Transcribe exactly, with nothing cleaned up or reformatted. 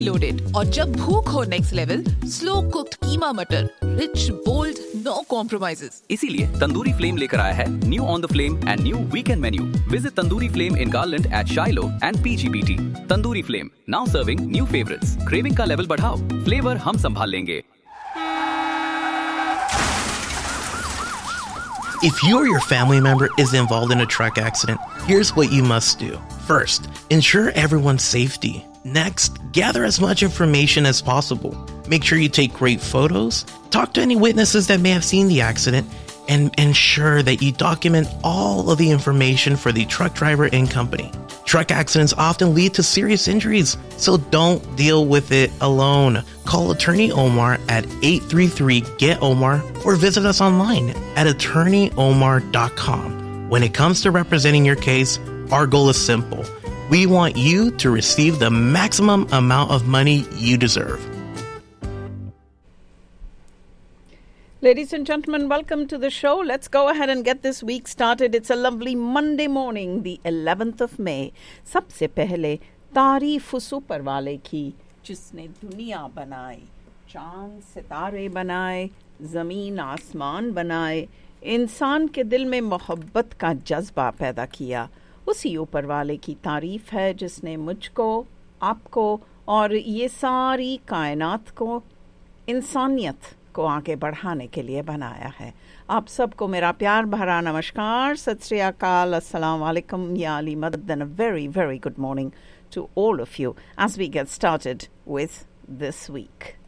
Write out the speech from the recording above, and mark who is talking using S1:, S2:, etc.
S1: Loaded और जब भूख हो नेक्स्ट लेवल, स्लो कुक्ड कीमा मटर, रिच बोल्ड, नो कॉम्प्रोमाइजेस।
S2: इसीलिए तंदूरी फ्लेम लेकर आया है new on the flame and new weekend menu. Visit tandoori flame in garland eight शाइलो and पीजीबीटी। Tandoori flame now serving new favourites. Craving का लेवल बढ़ाओ, फ्लेवर हम संभाल लेंगे।
S3: If you or your family member is involved in a truck accident, here's what you must do. First, ensure everyone's safety. Next, gather as much information as possible. Make sure you take great photos, talk to any witnesses that may have seen the accident, and ensure that you document all of the information for the truck driver and company. Truck accidents often lead to serious injuries, so don't deal with it alone. Call Attorney Omar at eight three three, G E T O M A R or visit us online at attorney omar dot com. When it comes to representing your case, our goal is simple. We want you to receive the maximum amount of money you deserve.
S4: Ladies and gentlemen, welcome to the show. Let's go ahead and get this week started. It's a lovely Monday morning, the eleventh of May. सबसे पहले तारीफ उस ऊपर वाले की जिसने दुनिया बनाई, चांद सितारे बनाए, ज़मीन आसमान बनाए, इंसान के दिल में मोहब्बत का जज्बा पैदा किया। उसी ऊपर वाले की तारीफ है जिसने मुझको, आपको और ये सारी कायनात को, इंसानियत को आगे बढ़ाने के लिए बनाया है। आप सबको मेरा प्यार भरा नमस्कार, सत श्री अकाल, अस्सलाम वालेकुम, या अली मदद, and a very, very good morning to all of you as we get started with this week.